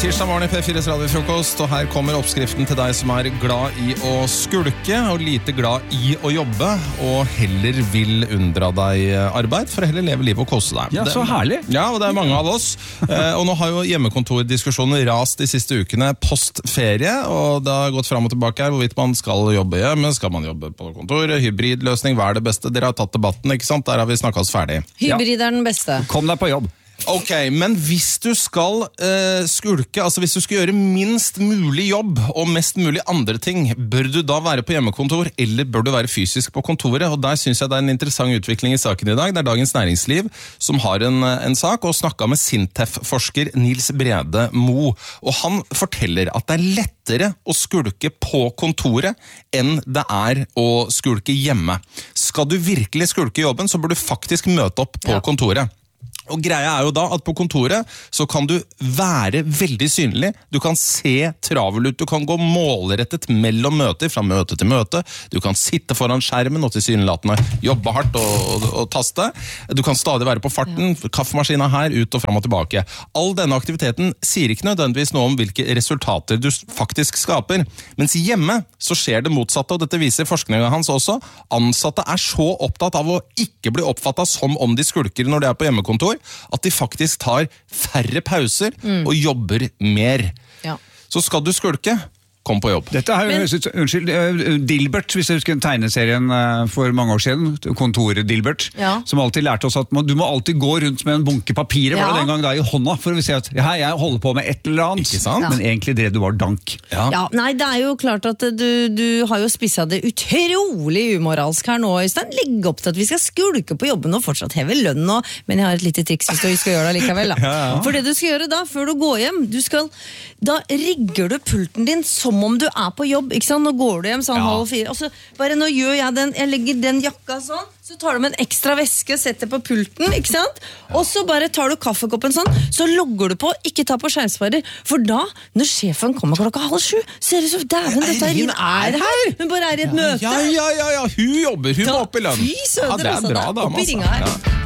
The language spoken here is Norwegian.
Tirsdag morgen i P4's radiofrokost, og her kommer oppskriften til deg som glad i å skulke, og lite glad i å jobbe, og heller vil unndra deg arbeid, for å heller leve livet og kose deg. Ja, så herlig. Ja, og det mange av oss. Og nå har jo hjemmekontordiskusjonen rast de siste ukene postferie, og det har gått frem og tilbake her, hvorvidt man skal jobbe hjemme, skal man jobbe på kontor, hybridløsning, hva det beste? Dere har tatt debatten, ikke sant? Der har vi snakket oss ferdig. Hybrid den beste. Kom deg på jobb. Ok, men hvis du skal skulke, altså hvis du skal gjøre minst mulig jobb og mest mulig andre ting, bør du da være på hjemmekontor, eller bør du være fysisk på kontoret? Og der synes jeg det en interessant utvikling i saken i dag. Det Dagens Næringsliv som har en sak, og snakket med Sintef-forsker Nils Brede Mo. Og han forteller at det lettere å skulke på kontoret enn det å skulke hjemme. Skal du virkelig skulke jobben, så bør du faktisk møte opp på kontoret. Og greia jo da at på kontoret så kan du være veldig synlig, du kan se travel ut, du kan gå målrettet mellom møter, fra møte til møte, du kan sitte foran skjermen og tilsynelatende jobbe hardt og taste, du kan stadig være på farten, kaffemaskina her, ut og frem og tilbake. All denne aktiviteten sier ikke nødvendigvis noe om hvilke resultater du faktisk skaper, mens hjemme så skjer det motsatte, og dette viser forskningen hans også. Ansatte så opptatt av å ikke bli oppfattet som om de skulker når de på hjemmekontor, at de faktisk tar færre pauser og jobber mer. Ja. Så skal du skulke, kom på jobb. Dette Dilbert, hvis jeg husker tegneserien for mange år siden, kontoret Dilbert, som alltid lærte oss at du må alltid gå rundt med en bunke papirer, var det den gang da i hånda, for å si at jeg holder på med et eller annet, men egentlig drev du var dank. Nei, det jo klart at du har jo spisset det utrolig umoralsk her nå, Øystein. Legg opp til at vi skal skulke på jobben og fortsatt heve lønn nå, men jeg har et lite triks hvis du skal gjøre det likevel. For det du skal gjøre da, før du går hjem, da rigger du pulten din som om du på jobb, ikke sant? Nå går du hjem sånn 3:30, og så bare nå gjør jeg legger den jakka sånn, så tar du med en ekstra veske, setter på pulten, ikke sant? Og så bare tar du kaffekoppen sånn, så logger du på, ikke ta på skjermsparer, for da, når sjefen kommer 6:30, ser det så, dæven, dette Rin her, hun bare i et møte. Ja, hun jobber, hun må opp i lønn. Fy søder, det bra da, opp i ringa her.